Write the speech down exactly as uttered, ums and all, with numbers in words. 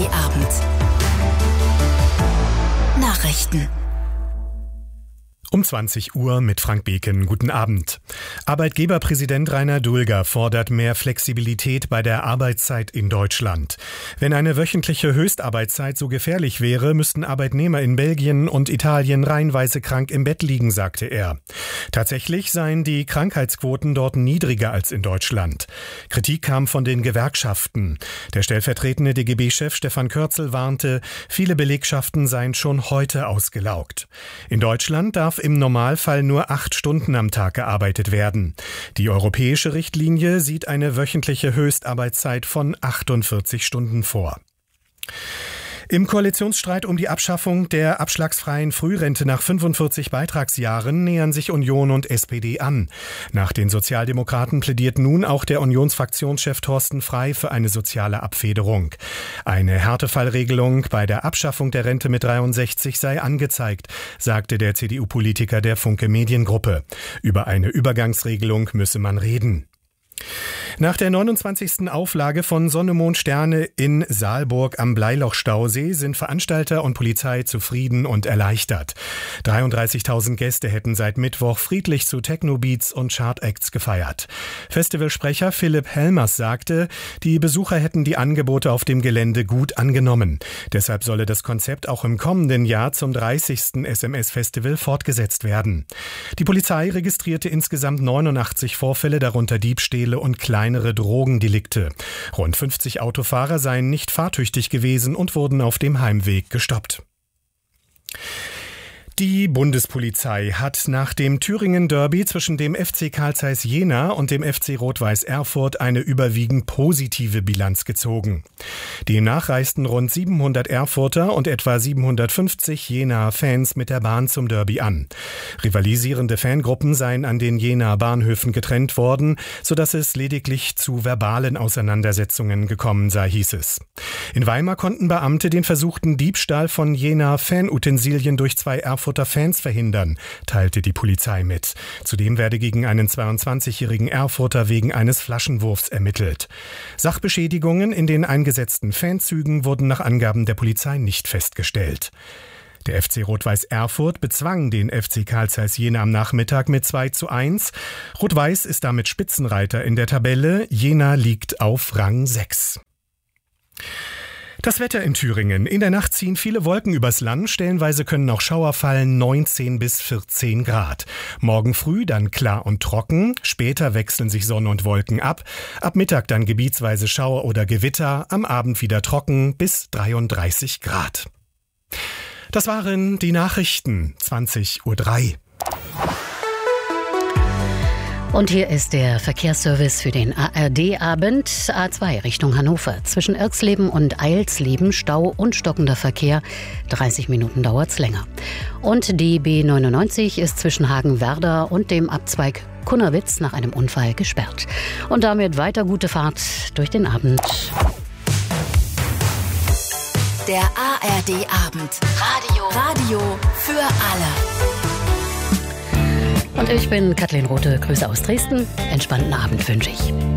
Abend. Nachrichten. Um zwanzig Uhr mit Frank Beken. Guten Abend. Arbeitgeberpräsident Rainer Dulger fordert mehr Flexibilität bei der Arbeitszeit in Deutschland. Wenn eine wöchentliche Höchstarbeitszeit so gefährlich wäre, müssten Arbeitnehmer in Belgien und Italien reihenweise krank im Bett liegen, sagte er. Tatsächlich seien die Krankheitsquoten dort niedriger als in Deutschland. Kritik kam von den Gewerkschaften. Der stellvertretende D G B-Chef Stefan Kürzel warnte, viele Belegschaften seien schon heute ausgelaugt. In Deutschland darf im Normalfall nur acht Stunden am Tag gearbeitet werden. Die europäische Richtlinie sieht eine wöchentliche Höchstarbeitszeit von achtundvierzig Stunden vor. Im Koalitionsstreit um die Abschaffung der abschlagsfreien Frührente nach fünfundvierzig Beitragsjahren nähern sich Union und S P D an. Nach den Sozialdemokraten plädiert nun auch der Unionsfraktionschef Thorsten Frey für eine soziale Abfederung. Eine Härtefallregelung bei der Abschaffung der Rente mit dreiundsechzig sei angezeigt, sagte der C D U-Politiker der Funke Mediengruppe. Über eine Übergangsregelung müsse man reden. Nach der neunundzwanzigsten Auflage von Sonne, Mond, Sterne in Saalburg am Bleiloch-Stausee sind Veranstalter und Polizei zufrieden und erleichtert. dreiunddreißigtausend Gäste hätten seit Mittwoch friedlich zu Techno-Beats und Chart-Acts gefeiert. Festivalsprecher Philipp Helmers sagte, die Besucher hätten die Angebote auf dem Gelände gut angenommen. Deshalb solle das Konzept auch im kommenden Jahr zum dreißigsten S M S-Festival fortgesetzt werden. Die Polizei registrierte insgesamt neunundachtzig Vorfälle, darunter Diebstähle und kleinere Drogendelikte. Rund fünfzig Autofahrer seien nicht fahrtüchtig gewesen und wurden auf dem Heimweg gestoppt. Die Bundespolizei hat nach dem Thüringen-Derby zwischen dem F C Carl Zeiss Jena und dem F C Rot-Weiß Erfurt eine überwiegend positive Bilanz gezogen. Demnach reisten rund siebenhundert Erfurter und etwa siebenhundertfünfzig Jenaer Fans mit der Bahn zum Derby an. Rivalisierende Fangruppen seien an den Jenaer Bahnhöfen getrennt worden, sodass es lediglich zu verbalen Auseinandersetzungen gekommen sei, hieß es. In Weimar konnten Beamte den versuchten Diebstahl von Jenaer Fanutensilien durch zwei Erfurter Fans verhindern, teilte die Polizei mit. Zudem werde gegen einen zweiundzwanzigjährigen Erfurter wegen eines Flaschenwurfs ermittelt. Sachbeschädigungen in den eingesetzten Fanzügen wurden nach Angaben der Polizei nicht festgestellt. Der F C Rot-Weiß Erfurt bezwang den F C Carl Zeiss Jena am Nachmittag mit zwei zu eins. Rot-Weiß ist damit Spitzenreiter in der Tabelle. Jena liegt auf Rang sechs. Das Wetter in Thüringen. In der Nacht ziehen viele Wolken übers Land. Stellenweise können auch Schauer fallen, neunzehn bis vierzehn Grad. Morgen früh dann klar und trocken. Später wechseln sich Sonne und Wolken ab. Ab Mittag dann gebietsweise Schauer oder Gewitter. Am Abend wieder trocken bis dreiunddreißig Grad. Das waren die Nachrichten. zwanzig Uhr drei. Und hier ist der Verkehrsservice für den A R D-Abend. A zwei Richtung Hannover. Zwischen Irxleben und Eilsleben Stau und stockender Verkehr. dreißig Minuten dauert's länger. Und die B neunundneunzig ist zwischen Hagenwerder und dem Abzweig Kunnerwitz nach einem Unfall gesperrt. Und damit weiter gute Fahrt durch den Abend. Der A R D-Abend. Radio. Radio für alle. Und ich bin Kathleen Rothe, Grüße aus Dresden. Entspannten Abend wünsche ich.